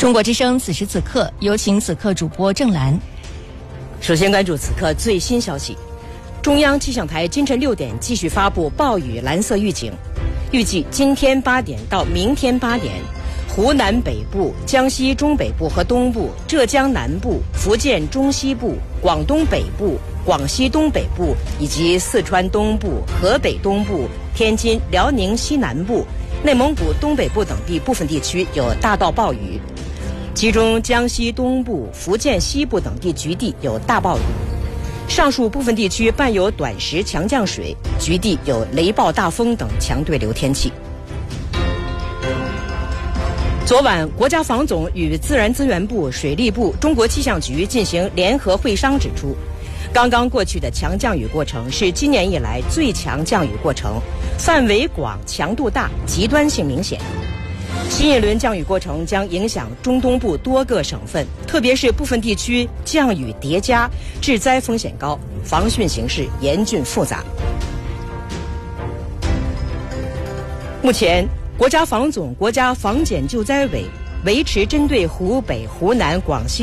中国之声此时此刻，有请此刻主播郑兰。 首先关注此刻最新消息，中央气象台今晨6点继续发布暴雨蓝色预警，预计今天8点到明天8点，湖南北部、江西中北部和东部、浙江南部、福建中西部、广东北部、广西东北部以及四川东部、河北东部、天津、辽宁西南部、内蒙古东北部等地部分地区有大到暴雨，其中江西东部、福建西部等地局地有大暴雨，上述部分地区伴有短时强降水，局地有雷暴大风等强对流天气。昨晚，国家防总与自然资源部、水利部、中国气象局进行联合会商，指出，刚刚过去的强降雨过程是今年以来最强降雨过程，范围广、强度大，极端性明显。新一轮降雨过程将影响中东部多个省份，特别是部分地区降雨叠加，致灾风险高，防汛形势严峻复杂。目前，国家防总、国家防检救灾委维持针对湖北、湖南、广西